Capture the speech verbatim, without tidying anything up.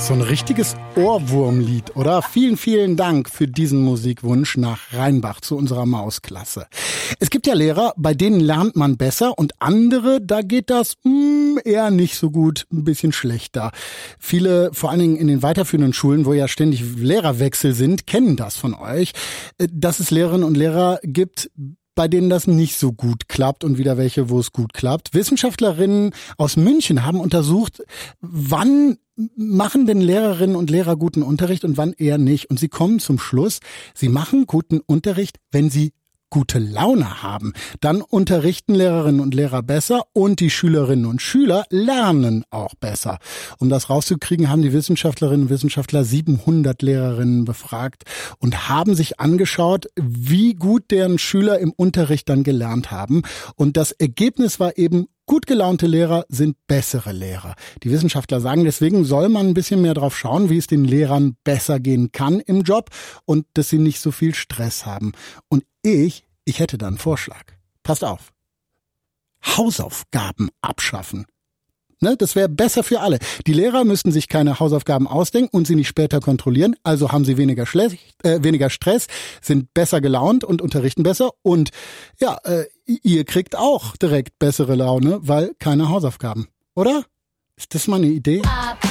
So ein richtiges Ohrwurmlied, oder? Vielen, vielen Dank für diesen Musikwunsch nach Rheinbach zu unserer Mausklasse. Es gibt ja Lehrer, bei denen lernt man besser und andere, da geht das mh, eher nicht so gut, ein bisschen schlechter. Viele, vor allen Dingen in den weiterführenden Schulen, wo ja ständig Lehrerwechsel sind, kennen das von euch, dass es Lehrerinnen und Lehrer gibt, bei denen das nicht so gut klappt und wieder welche, wo es gut klappt. Wissenschaftlerinnen aus München haben untersucht, wann machen denn Lehrerinnen und Lehrer guten Unterricht und wann eher nicht. Und sie kommen zum Schluss, sie machen guten Unterricht, wenn sie gute Laune haben. Dann unterrichten Lehrerinnen und Lehrer besser und die Schülerinnen und Schüler lernen auch besser. Um das rauszukriegen, haben die Wissenschaftlerinnen und Wissenschaftler siebenhundert Lehrerinnen befragt und haben sich angeschaut, wie gut deren Schüler im Unterricht dann gelernt haben. Und das Ergebnis war eben, gut gelaunte Lehrer sind bessere Lehrer. Die Wissenschaftler sagen, deswegen soll man ein bisschen mehr drauf schauen, wie es den Lehrern besser gehen kann im Job und dass sie nicht so viel Stress haben. Und ich, ich hätte da einen Vorschlag. Passt auf. Hausaufgaben abschaffen. Ne, das wäre besser für alle. Die Lehrer müssten sich keine Hausaufgaben ausdenken und sie nicht später kontrollieren. Also haben sie weniger, schlecht, äh, weniger Stress, sind besser gelaunt und unterrichten besser. Und ja, äh, ihr kriegt auch direkt bessere Laune, weil keine Hausaufgaben. Oder? Ist das mal eine Idee?